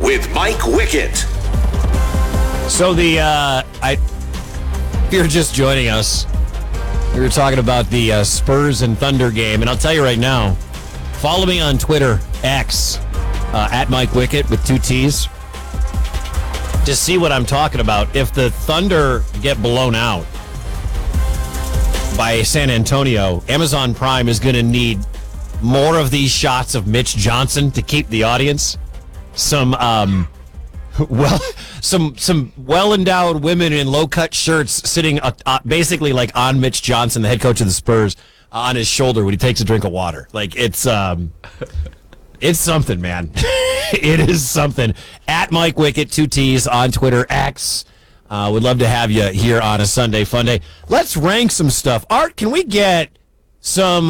with Mike Wickett. So if you're just joining us, we were talking about the Spurs and Thunder game, and I'll tell you right now, follow me on Twitter, X, at Mike Wickett with 2 T's, to see what I'm talking about. If the Thunder get blown out by San Antonio, Amazon Prime is going to need more of these shots of Mitch Johnson to keep the audience. Some well-endowed women in low-cut shirts sitting basically like on Mitch Johnson, the head coach of the Spurs, on his shoulder when he takes a drink of water. Like, it's something, man. It is something. At Mike Wickett, 2 T's on Twitter, X. Would love to have you here on a Sunday Fun Day. Let's rank some stuff. Art, can we get some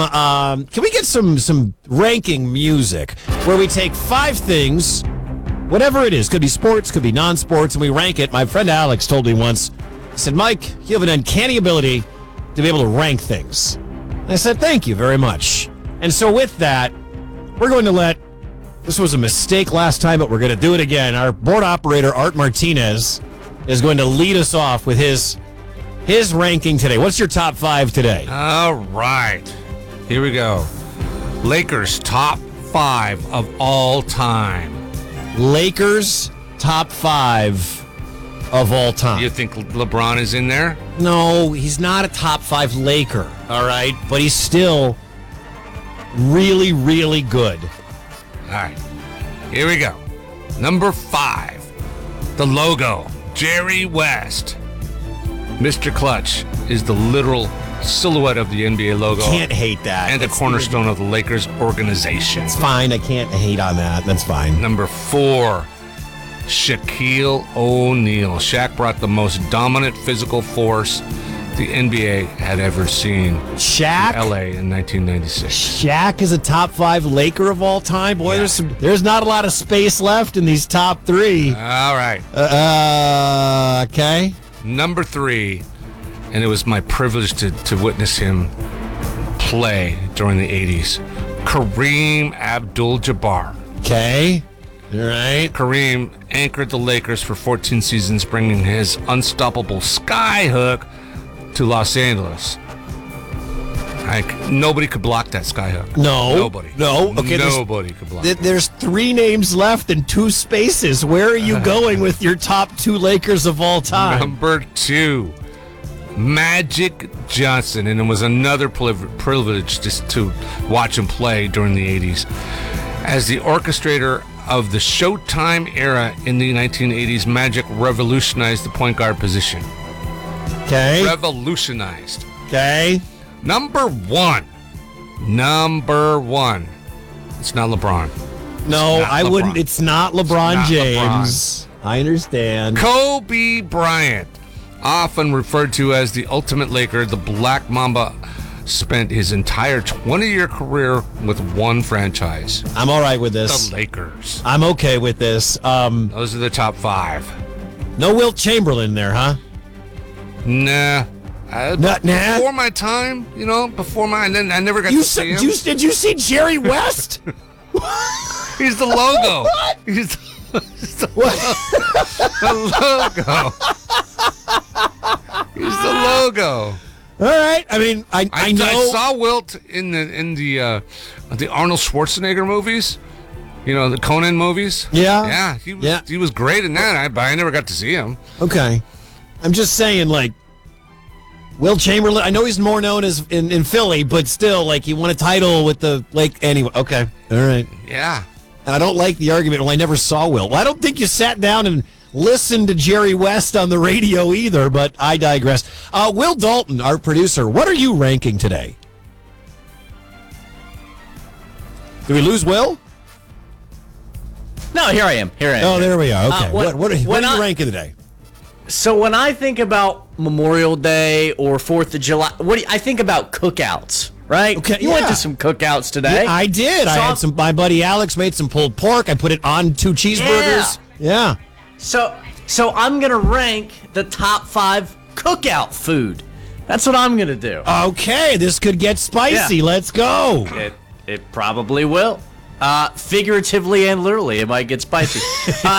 ranking music where we take 5 things, whatever it is, could be sports, could be non-sports, and we rank it. My friend Alex told me once, he said, Mike, you have an uncanny ability to be able to rank things. And I said, thank you very much. And so with that, we're going to this was a mistake last time, but we're going to do it again. Our board operator, Art Martinez, is going to lead us off with his ranking today. What's your top 5 today? All right. Here we go. Lakers top 5 of all time. Lakers top 5 of all time. You think LeBron is in there? No, he's not a top 5 Laker, all right? But he's still really, really good. All right. Here we go. Number 5. The logo. Jerry West. Mr. Clutch is the literal silhouette of the NBA logo. Can't hate that. And the cornerstone of the Lakers organization. It's fine. I can't hate on that. That's fine. Number 4. Shaquille O'Neal. Shaq brought the most dominant physical force the NBA had ever seen. Shaq? In LA in 1996. Shaq is a top 5 Laker of all time? Boy, Yeah. there's not a lot of space left in these top 3. All right. Okay. Number 3, and it was my privilege to witness him play during the 80s, Kareem Abdul-Jabbar. Okay. All right. Kareem anchored the Lakers for 14 seasons, bringing his unstoppable skyhook to Los Angeles. Nobody could block that skyhook. No. Nobody. No. Okay. Nobody could block it. There's 3 names left and 2 spaces. Where are you going with your top 2 Lakers of all time? Number 2, Magic Johnson. And it was another privilege just to watch him play during the 80s. As the orchestrator of the Showtime era in the 1980s, Magic revolutionized the point guard position. Okay. Revolutionized. Okay. Number 1. It's not LeBron. No, not I LeBron. wouldn't. It's not LeBron not James. I understand. Kobe Bryant, often referred to as the ultimate Laker, the Black Mamba spent his entire 20-year career with one franchise. I'm all right with this. The Lakers. I'm okay with this. Those are the top 5. No Wilt Chamberlain there, huh? Nah. Nah. Before my time, before and then I never got to see him. Did you see Jerry West? He's the logo. What? He's the logo. He's the logo. All right. I mean, I know. I saw Wilt in the Arnold Schwarzenegger movies. The Conan movies. Yeah. Yeah, he was great in that, but I never got to see him. Okay. I'm just saying, like, Wilt Chamberlain, I know he's more known as in Philly, but still, like, he won a title with the Lake. Anyway, okay. All right. Yeah. And I don't like the argument, well, I never saw Wilt. Well, I don't think you sat down and listened to Jerry West on the radio either, but I digress. Will Dalton, our producer, what are you ranking today? Did we lose Will? No, here I am. Oh, there we are. Okay. What are you ranking today? So when I think about Memorial Day or 4th of July, I think about cookouts, right? Okay, you went to some cookouts today. Yeah, I did. I had some. My buddy Alex made some pulled pork. I put it on 2 cheeseburgers. Yeah. So I'm gonna rank the top 5 cookout food. That's what I'm gonna do. Okay, this could get spicy. Yeah. Let's go. It probably will. Figuratively and literally, it might get spicy.